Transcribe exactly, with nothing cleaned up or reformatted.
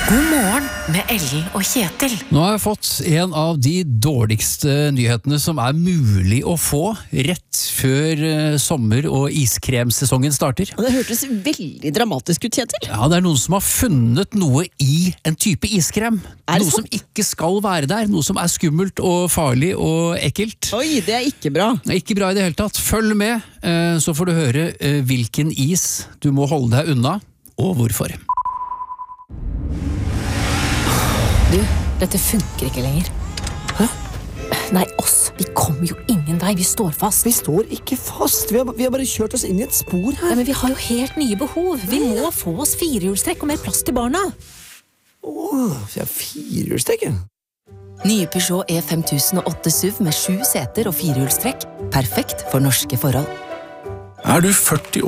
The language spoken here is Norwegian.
God morgen med Ellen og Kjetil. Nå har jeg fått en av de dårligste nyhetene som er mulig å få rett før eh, sommer- og iskremsesongen starter. Det hørtes veldig dramatisk ut, Kjetil. Ja, det er noen som har funnet noe i en type iskrem. Er det Noe som sant? ikke skal være der, noe som er skummelt og farlig og ekkelt. Oi, det er ikke bra. Det er ikke bra i det hele tatt. Følg med, eh, så får du høre eh, hvilken is du må holde deg unna, og hvorfor. Du, dette funker ikke lenger. Hæ? Nei, oss. Vi kommer jo ingen vei. Vi står fast. Vi står ikke fast. Vi har, vi har bare kjørt oss inn i et spor Ja, her. men vi har jo helt nye behov. Vi må få oss firehjulstrekk og mer plass til barna. Åh, vi har firehjulstrekk. Nye Peugeot E fem tusen og åtte S U V med sju seter og firehjulstrekk. Perfekt for norske forhold. Er du førti